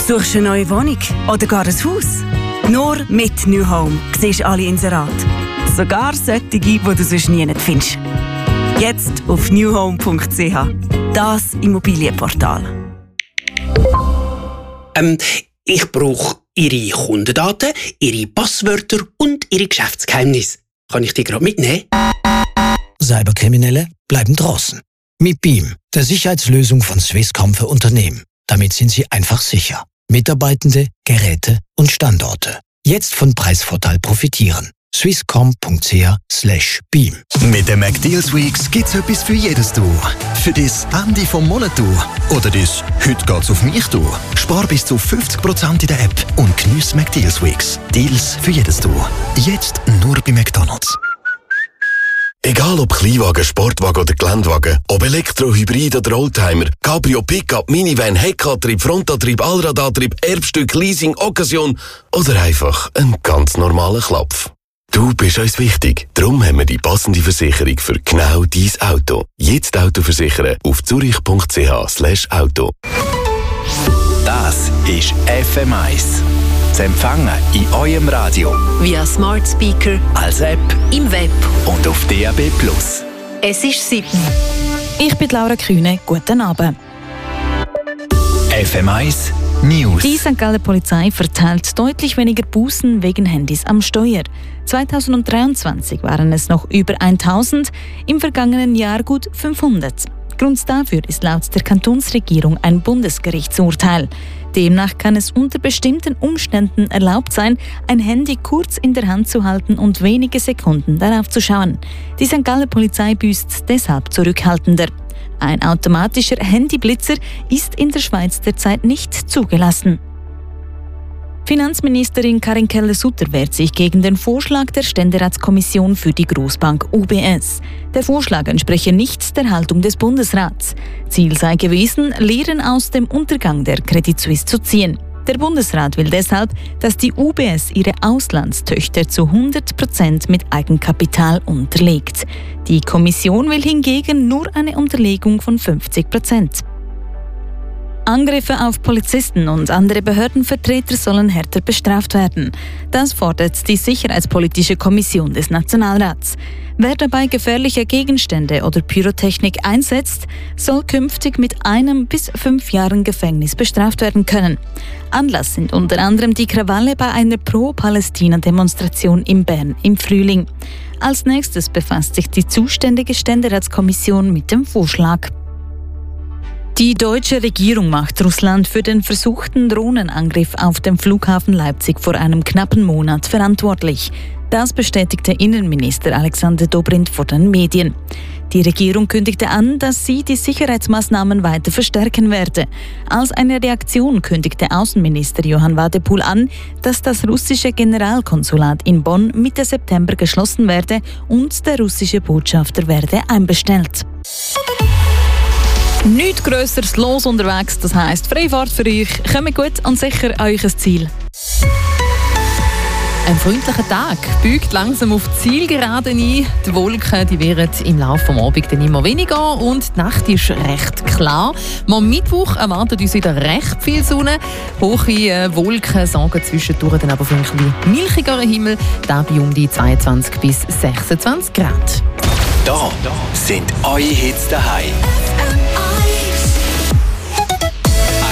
Suchst du eine neue Wohnung oder gar ein Haus? Nur mit New Home siehst du alle Inserate. Sogar solche, die du sonst nie findest. Jetzt auf newhome.ch. Das Immobilienportal. Ich brauche Ihre Kundendaten, Ihre Passwörter und Ihre Geschäftsgeheimnisse. Kann ich die gerade mitnehmen? Cyberkriminelle bleiben draußen. Mit Beam, der Sicherheitslösung von Swisscom für Unternehmen. Damit sind Sie einfach sicher. Mitarbeitende, Geräte und Standorte. Jetzt von Preisvorteil profitieren. swisscom.ch/beam. Mit den McDeals Weeks gibt's etwas für jedes Du. Für das Ende vom Monat Du. Oder das «Heute geht's auf mich Du». Spar bis zu 50% in der App und geniesse McDeals Weeks. Deals für jedes Du. Jetzt nur bei McDonald's. Egal ob Kleinwagen, Sportwagen oder Geländewagen, ob Elektro, Hybrid oder Oldtimer, Cabrio, Pickup, Minivan, Heckantrieb, Frontantrieb, Allradantrieb, Erbstück, Leasing, Occasion oder einfach ein ganz normaler Klapf. Du bist uns wichtig. Darum haben wir die passende Versicherung für genau dein Auto. Jetzt Auto versichern auf zurich.ch/auto. Das ist FM1. Zu empfangen in eurem Radio. Via Smart Speaker, Als App im Web. und auf DAB+. Es ist 7. Ich bin Laura Kühne. Guten Abend. FM1 News. Die St. Galler Polizei verteilt deutlich weniger Bußen wegen Handys am Steuer. 2023 waren es noch über 1000, im vergangenen Jahr gut 500. Grund dafür ist laut der Kantonsregierung ein Bundesgerichtsurteil. Demnach kann es unter bestimmten Umständen erlaubt sein, ein Handy kurz in der Hand zu halten und wenige Sekunden darauf zu schauen. Die St. Galler Polizei büßt deshalb zurückhaltender. Ein automatischer Handyblitzer ist in der Schweiz derzeit nicht zugelassen. Finanzministerin Karin Keller-Sutter wehrt sich gegen den Vorschlag der Ständeratskommission für die Grossbank UBS. Der Vorschlag entspreche nicht der Haltung des Bundesrats. Ziel sei gewesen, Lehren aus dem Untergang der Credit Suisse zu ziehen. Der Bundesrat will deshalb, dass die UBS ihre Auslandstöchter zu 100% mit Eigenkapital unterlegt. Die Kommission will hingegen nur eine Unterlegung von 50%. Angriffe auf Polizisten und andere Behördenvertreter sollen härter bestraft werden. Das fordert die Sicherheitspolitische Kommission des Nationalrats. Wer dabei gefährliche Gegenstände oder Pyrotechnik einsetzt, soll künftig mit 1 bis 5 Jahren Gefängnis bestraft werden können. Anlass sind unter anderem die Krawalle bei einer Pro-Palästina-Demonstration in Bern im Frühling. Als nächstes befasst sich die zuständige Ständeratskommission mit dem Vorschlag. Die deutsche Regierung macht Russland für den versuchten Drohnenangriff auf dem Flughafen Leipzig vor einem knappen Monat verantwortlich. Das bestätigte Innenminister Alexander Dobrindt vor den Medien. Die Regierung kündigte an, dass sie die Sicherheitsmaßnahmen weiter verstärken werde. Als eine Reaktion kündigte Außenminister Johann Wadephul an, dass das russische Generalkonsulat in Bonn Mitte September geschlossen werde und der russische Botschafter werde einbestellt. Nichts Grösseres los unterwegs, das heisst Freifahrt für euch. Kommt gut und sicher an euch Ziel. Ein freundlicher Tag biegt langsam auf die Zielgerade ein. Die Wolken die werden im Laufe des Abends dann immer weniger und die Nacht ist recht klar. Am Mittwoch erwartet uns wieder recht viel Sonne. Hohe Wolken sorgen zwischendurch dann aber für einen bisschen milchigeren Himmel. Da bei um die 22 bis 26 Grad. Da sind eure Hits daheim.